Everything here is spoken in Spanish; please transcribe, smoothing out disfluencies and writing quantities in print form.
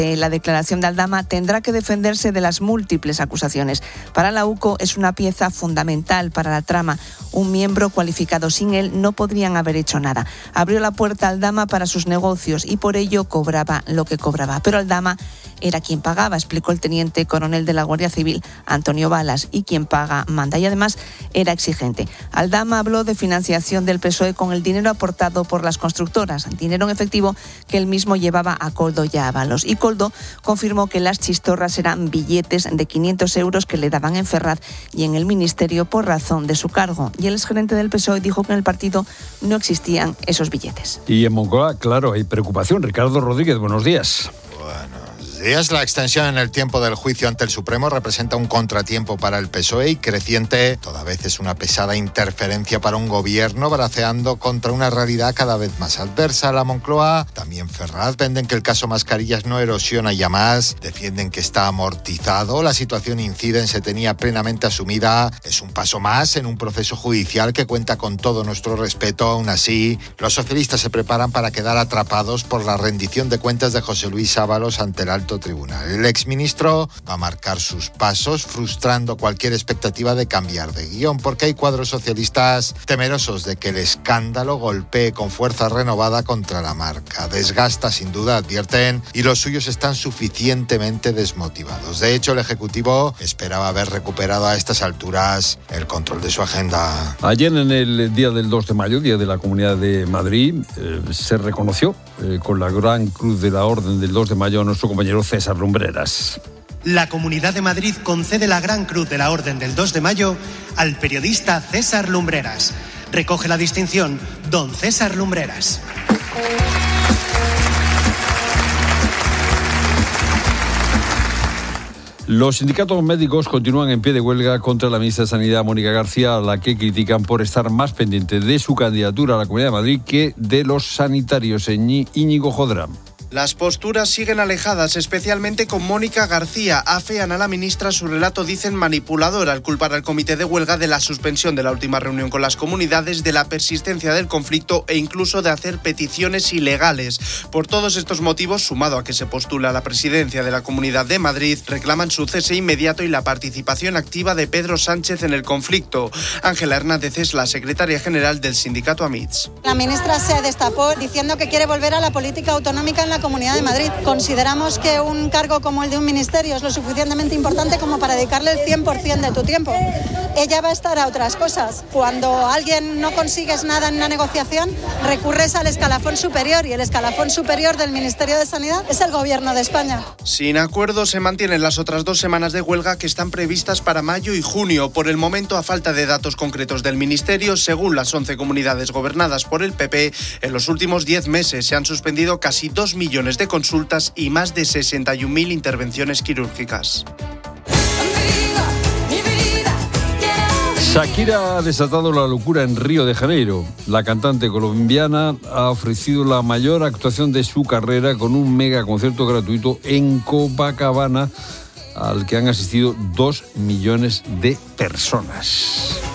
La declaración de Aldama tendrá que defenderse de las múltiples acusaciones. Para la UCO es una pieza fundamental para la trama. Un miembro cualificado, sin él no podrían haber hecho nada. Abrió la puerta a Aldama para sus negocios y por ello cobraba lo que cobraba. Pero Aldama era quien pagaba, explicó el teniente coronel de la Guardia Civil, Antonio Balas, y quien paga manda. Y además era exigente. Aldama habló de financiación del PSOE con el dinero aportado por las constructoras, dinero en efectivo que él mismo llevaba a Koldo y a Ábalos. Y Koldo confirmó que las chistorras eran billetes de 500 euros que le daban en Ferraz y en el Ministerio por razón de su cargo. Y el exgerente del PSOE dijo que en el partido no existían esos billetes. Y en Moncloa, claro, hay preocupación. Ricardo Rodríguez, buenos días. La extensión en el tiempo del juicio ante el Supremo representa un contratiempo para el PSOE y creciente. Toda vez es una pesada interferencia para un gobierno braceando contra una realidad cada vez más adversa. La Moncloa, también Ferraz, venden que el caso Mascarillas no erosiona ya más, defienden que está amortizado, la situación incide en se tenía plenamente asumida. Es un paso más en un proceso judicial que cuenta con todo nuestro respeto. Aún así, los socialistas se preparan para quedar atrapados por la rendición de cuentas de José Luis Ábalos ante el alto tribunal. El exministro va a marcar sus pasos, frustrando cualquier expectativa de cambiar de guión, porque hay cuadros socialistas temerosos de que el escándalo golpee con fuerza renovada contra la marca. Desgasta, sin duda, advierten, y los suyos están suficientemente desmotivados. De hecho, el Ejecutivo esperaba haber recuperado a estas alturas el control de su agenda. Ayer, en el día del 2 de mayo, Día de la Comunidad de Madrid, se reconoció con la Gran Cruz de la Orden del 2 de mayo a nuestro compañero César Lumbreras. La Comunidad de Madrid concede la Gran Cruz de la Orden del 2 de mayo al periodista César Lumbreras. Recoge la distinción don César Lumbreras. Los sindicatos médicos continúan en pie de huelga contra la ministra de Sanidad, Mónica García, a la que critican por estar más pendiente de su candidatura a la Comunidad de Madrid que de los sanitarios. Íñigo Jodrán. Las posturas siguen alejadas, especialmente con Mónica García. Afean a la ministra su relato, dicen, manipulador, al culpar al comité de huelga de la suspensión de la última reunión con las comunidades, de la persistencia del conflicto e incluso de hacer peticiones ilegales. Por todos estos motivos, sumado a que se postula a la presidencia de la Comunidad de Madrid, reclaman su cese inmediato y la participación activa de Pedro Sánchez en el conflicto. Ángela Hernández es la secretaria general del sindicato AMITS. La ministra se destapó diciendo que quiere volver a la política autonómica en la Comunidad de Madrid. Consideramos que un cargo como el de un ministerio es lo suficientemente importante como para dedicarle el 100% de tu tiempo. Ella va a estar a otras cosas. Cuando alguien no consigues nada en una negociación, recurres al escalafón superior, y el escalafón superior del Ministerio de Sanidad es el Gobierno de España. Sin acuerdo se mantienen las otras 2 semanas de huelga que están previstas para mayo y junio. Por el momento, a falta de datos concretos del Ministerio, según las 11 comunidades gobernadas por el PP, en los últimos 10 meses se han suspendido casi 2 millones de consultas y más de 61.000 intervenciones quirúrgicas. Shakira ha desatado la locura en Río de Janeiro. La cantante colombiana ha ofrecido la mayor actuación de su carrera con un mega concierto gratuito en Copacabana, al que han asistido 2 millones de personas.